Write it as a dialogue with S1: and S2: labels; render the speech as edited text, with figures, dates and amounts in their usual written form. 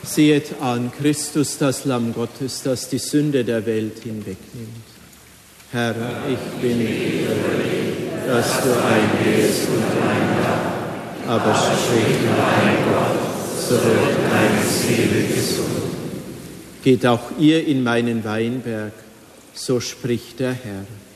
S1: Sehet an, Christus, das Lamm Gottes, das die Sünde der Welt hinwegnimmt. Herr, ich bin nicht würdig, dass du eingehst unter mein Dach, aber sprich nur ein Wort, so wird deine Seele gesund. Geht auch ihr in meinen Weinberg, so spricht der Herr.